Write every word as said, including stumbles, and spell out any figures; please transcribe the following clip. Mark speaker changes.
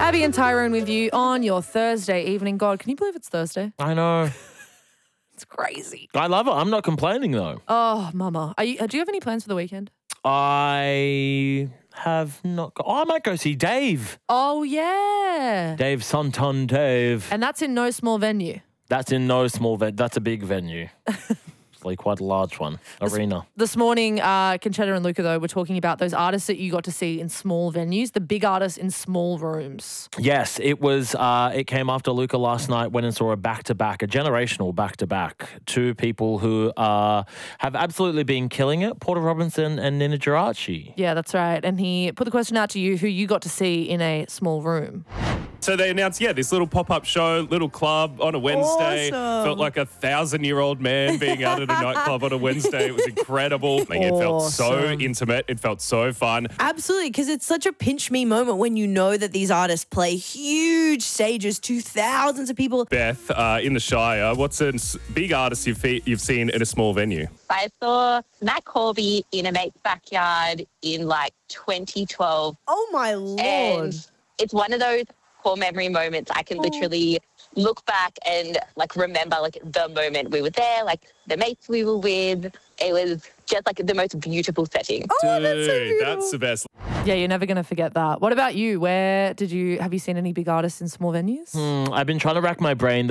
Speaker 1: Abby and Tyrone with you on your Thursday evening. God, can you believe it's Thursday?
Speaker 2: I know.
Speaker 1: It's crazy.
Speaker 2: I love it. I'm not complaining though.
Speaker 1: Oh, mama. Are you, do you have any plans for the weekend?
Speaker 2: I have not. Go- oh, I might go see Dave.
Speaker 1: Oh, yeah.
Speaker 2: Dave Santon Dave.
Speaker 1: And that's in no small venue.
Speaker 2: That's in no small venue. That's a big venue. It's like quite a large one. Arena.
Speaker 1: This morning, uh, Conchetta and Luca, though, were talking about those artists that you got to see in small venues, the big artists in small rooms.
Speaker 2: Yes, it was. Uh, it came after Luca last night went and saw a back-to-back, a generational back-to-back. Two people who uh, have absolutely been killing it, Porter Robinson and Nina Geraci.
Speaker 1: Yeah, that's right. And he put the question out to you, who you got to see in a small room.
Speaker 3: So they announced, yeah, this little pop-up show, little club on a Wednesday.
Speaker 1: Awesome.
Speaker 3: Felt like a thousand-year-old man being out at a nightclub on a Wednesday. It was incredible. Like, it felt so
Speaker 1: Awesome.
Speaker 3: intimate. It felt so fun.
Speaker 4: Absolutely, because it's such a pinch me moment when you know that these artists play huge stages to thousands of people.
Speaker 3: Beth, uh, in the Shire, what's a s- big artist you've, fe- you've seen in a small venue?
Speaker 5: I saw Matt Corby in a mate's backyard in like twenty twelve.
Speaker 4: Oh my lord.
Speaker 5: And it's one of those core memory moments. I can literally look back and like remember like the moment we were there, like the mates we were with. It was just like the most beautiful setting.
Speaker 1: Oh, that's so
Speaker 3: Dude,
Speaker 1: beautiful.
Speaker 3: that's the best.
Speaker 1: Yeah, you're never going to forget that. What about you? Where did you, have you seen any big artists in small venues?
Speaker 2: Hmm, I've been trying to rack my brain.